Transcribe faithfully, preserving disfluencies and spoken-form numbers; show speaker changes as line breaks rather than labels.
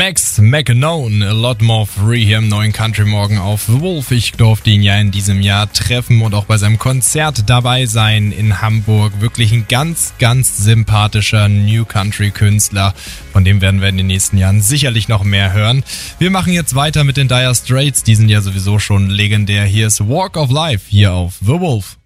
Max McKnone, A Lot More Free hier im neuen Country Morgen auf The Wolf. Ich durfte ihn ja in diesem Jahr treffen und auch bei seinem Konzert dabei sein in Hamburg. Wirklich ein ganz, ganz sympathischer New Country Künstler. Von dem werden wir in den nächsten Jahren sicherlich noch mehr hören. Wir machen jetzt weiter mit den Dire Straits. Die sind ja sowieso schon legendär. Hier ist Walk of Life hier auf The Wolf.